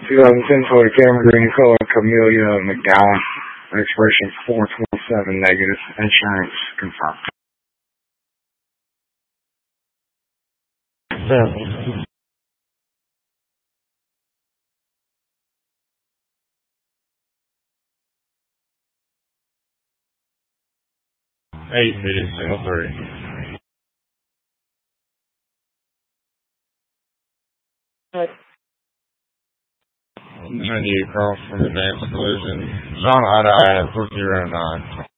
2010 Toyota Camry, green color, Camellia McGowan. Expiration 427 negative. Insurance confirmed. Yeah. 8-3. Right. 98 across from Advanced Collision. John Ida 409.